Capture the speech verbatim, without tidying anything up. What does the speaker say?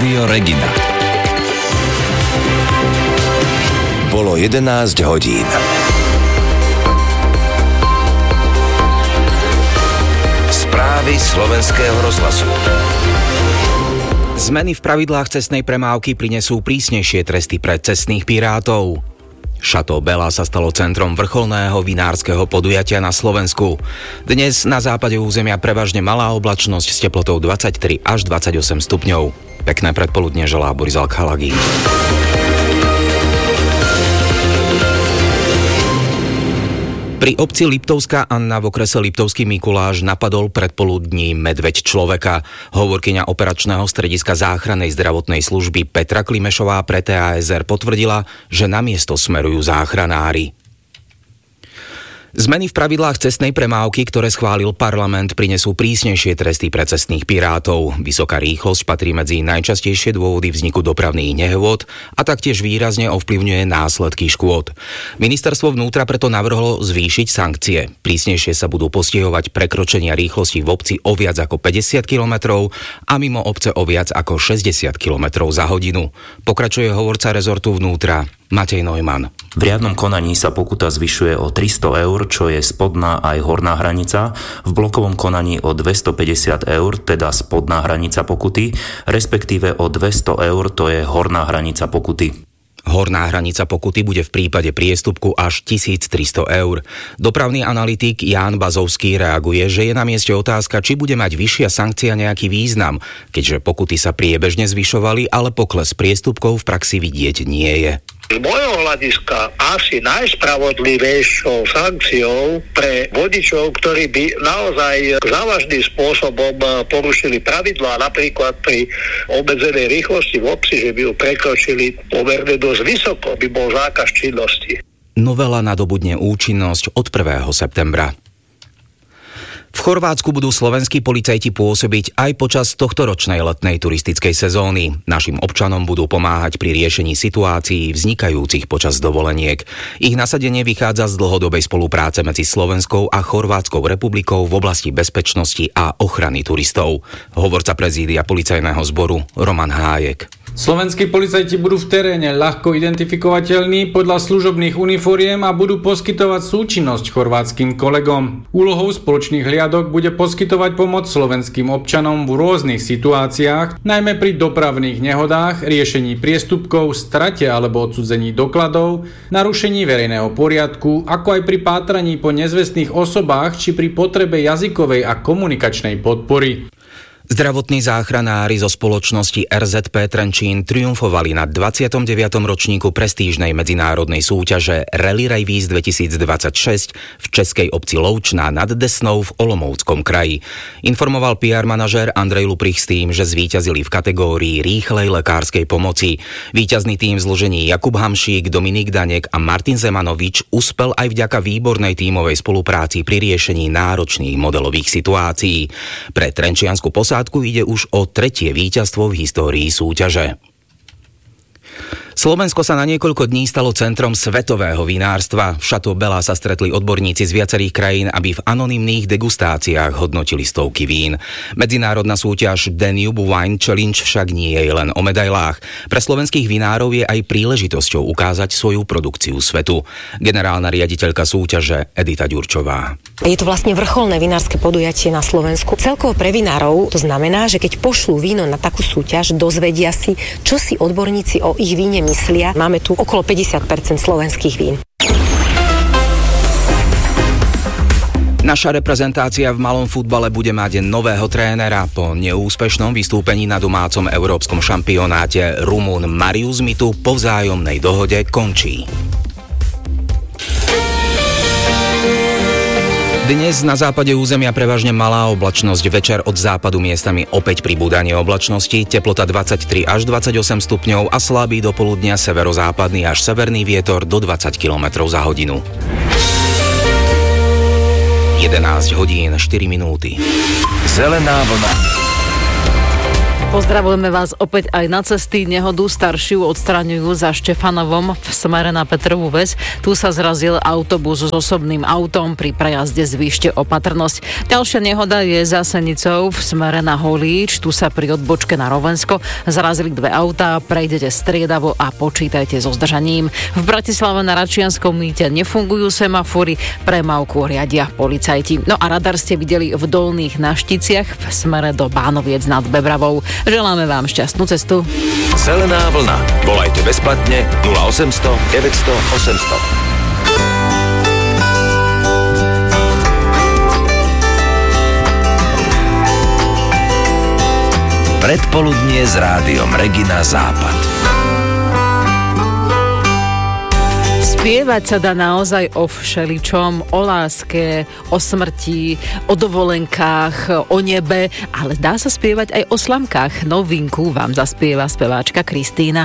Rádio Regina. Bolo jedenásť hodín. Správy slovenského rozhlasu. Zmeny v pravidlách cestnej premávky prinesú prísnejšie tresty pre cestných pirátov. Chateau Bella sa stalo centrom vrcholného vinárskeho podujatia na Slovensku. Dnes na západe územia prevažne malá oblačnosť s teplotou dvadsaťtri až dvadsaťosem stupňov. Pekné predpoludne želá Boris Alkhalagi. Pri obci Liptovská Anna v okrese Liptovský Mikuláš napadol predpoludní medveď človeka. Hovorkyňa operačného strediska záchrannej zdravotnej služby Petra Klimešová pre té á es er potvrdila, že na miesto smerujú záchranári. Zmeny v pravidlách cestnej premávky, ktoré schválil parlament, prinesú prísnejšie tresty pre cestných pirátov. Vysoká rýchlosť patrí medzi najčastejšie dôvody vzniku dopravných nehôd a taktiež výrazne ovplyvňuje následky škôd. Ministerstvo vnútra preto navrhlo zvýšiť sankcie. Prísnejšie sa budú postihovať prekročenia rýchlosti v obci o viac ako päťdesiat kilometrov a mimo obce o viac ako šesťdesiat kilometrov za hodinu. Pokračuje hovorca rezortu vnútra Matej Neumann. V riadnom konaní sa pokuta zvyšuje o tristo eur, čo je spodná aj horná hranica. V blokovom konaní o dvestopäťdesiat eur, teda spodná hranica pokuty, respektíve o dvesto eur, to je horná hranica pokuty. Horná hranica pokuty bude v prípade priestupku až tisíctristo eur. Dopravný analytik Ján Bazovský reaguje, že je na mieste otázka, či bude mať vyššia sankcia nejaký význam, keďže pokuty sa priebežne zvyšovali, ale pokles priestupkov v praxi vidieť nie je. Z môjho hľadiska asi najspravodlivejšou sankciou pre vodičov, ktorí by naozaj závažným spôsobom porušili pravidlá, napríklad pri obmedzenej rýchlosti v obci, že by ju prekročili pomerne dosť vysoko, by bol zákaz činnosti. Novela nadobudne účinnosť od prvého septembra. V Chorvátsku budú slovenskí policajti pôsobiť aj počas tohtoročnej letnej turistickej sezóny. Našim občanom budú pomáhať pri riešení situácií vznikajúcich počas dovoleniek. Ich nasadenie vychádza z dlhodobej spolupráce medzi Slovenskou a Chorvátskou republikou v oblasti bezpečnosti a ochrany turistov. Hovorca prezídia policajného zboru Roman Hájek. Slovenskí policajti budú v teréne ľahko identifikovateľní podľa služobných uniforiem a budú poskytovať súčinnosť chorvátskym kolegom. Úlohou spoločných hliadok bude poskytovať pomoc slovenským občanom v rôznych situáciách, najmä pri dopravných nehodách, riešení priestupkov, strate alebo odcudzení dokladov, narušení verejného poriadku, ako aj pri pátraní po nezvestných osobách či pri potrebe jazykovej a komunikačnej podpory. Zdravotní záchranári zo spoločnosti er zet pé Trenčín triumfovali na dvadsiatom deviatom ročníku prestížnej medzinárodnej súťaže Rally Race dvetisícdvadsaťšesť v českej obci Loučná nad Desnou v Olomouckom kraji. Informoval pé er manažér Andrej Luprich s tým, že zvíťazili v kategórii rýchlej lekárskej pomoci. Víťazný tým v zložení Jakub Hamšík, Dominik Danek a Martin Zemanovič uspel aj vďaka výbornej tímovej spolupráci pri riešení náročných modelových situácií. Pre trenčiansku posádku ide už o tretie víťazstvo v histórii súťaže. Slovensko sa na niekoľko dní stalo centrom svetového vinárstva. V Chateau Bella sa stretli odborníci z viacerých krajín, aby v anonymných degustáciách hodnotili stovky vín. Medzinárodná súťaž Danube Wine Challenge však nie je len o medailách. Pre slovenských vinárov je aj príležitosťou ukázať svoju produkciu svetu. Generálna riaditeľka súťaže Edita Ďurčová. Je to vlastne vrcholné vinárske podujatie na Slovensku. Celkovo pre vinárov to znamená, že keď pošlú víno na takú súťaž, dozvedia si, čo si odborníci o ich víne myslia. Máme tu okolo päťdesiat percent slovenských vín. Naša reprezentácia v malom futbale bude mať nového trénera. Po neúspešnom vystúpení na domácom európskom šampionáte Rumún Marius Mitu po vzájomnej dohode končí. Dnes na západe územia prevažne malá oblačnosť, večer od západu miestami opäť pribúdanie oblačnosti, teplota dvadsaťtri až dvadsaťosem stupňov a slabý do poludnia severozápadný až severný vietor do dvadsať kilometrov za hodinu. jedenásť hodín štyri minúty. Zelená vlna. Pozdravujeme vás opäť aj na cesty. Nehodu staršiu odstraňujú za Štefanovom v smere na Petrovú Ves. Tu sa zrazil autobus s osobným autom. Pri prejazde zvýšte opatrnosť. Ďalšia nehoda je za Senicou v smere na Holíč. Tu sa pri odbočke na Rovensko zrazili dve autá. Prejdete striedavo a počítajte so zdržaním. V Bratislave na Račianskom mýte nefungujú semafory. Premávku riadia policajti. No a radar ste videli v Dolných Našticiach v smere do Bánoviec nad Bebravou. Želáme vám šťastnú cestu. Zelená vlna. Volajte bezplatne nula osemsto deväťsto osemsto. Predpoludnie s rádiom Regina Západ. Spievať sa dá naozaj o všeličom, o láske, o smrti, o dovolenkách, o nebe, ale dá sa spievať aj o slamkách. Novinku vám zaspieva speváčka Kristína.